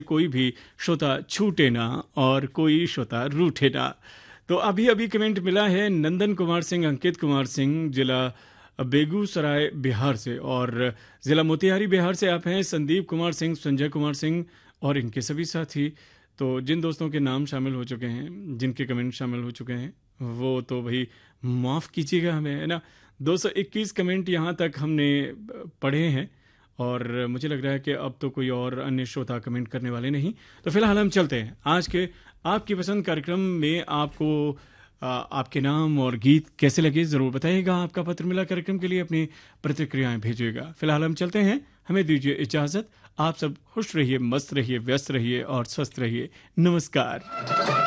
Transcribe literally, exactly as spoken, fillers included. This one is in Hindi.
कोई भी श्रोता छूटे ना और कोई श्रोता रूठे ना। तो अभी अभी कमेंट मिला है नंदन कुमार सिंह, अंकित कुमार सिंह, जिला बेगूसराय बिहार से, और जिला मोतिहारी बिहार से आप हैं संदीप कुमार सिंह, संजय कुमार सिंह और इनके सभी साथी। तो जिन दोस्तों के नाम शामिल हो चुके हैं, जिनके कमेंट शामिल हो चुके हैं, वो तो भाई माफ़ कीजिएगा हमें, है ना। दो सौ इक्कीस कमेंट यहाँ तक हमने पढ़े हैं और मुझे लग रहा है कि अब तो कोई और अन्य श्रोता कमेंट करने वाले नहीं। तो फिलहाल हम चलते हैं आज के आपकी पसंद कार्यक्रम में। आपको आ, आपके नाम और गीत कैसे लगे ज़रूर बताइएगा। आपका पत्र मिला कार्यक्रम के लिए अपनी प्रतिक्रियाएं भेजिएगा। फिलहाल हम चलते हैं, हमें दीजिए इजाज़त। आप सब खुश रहिए, मस्त रहिए, व्यस्त रहिए और स्वस्थ रहिए। नमस्कार।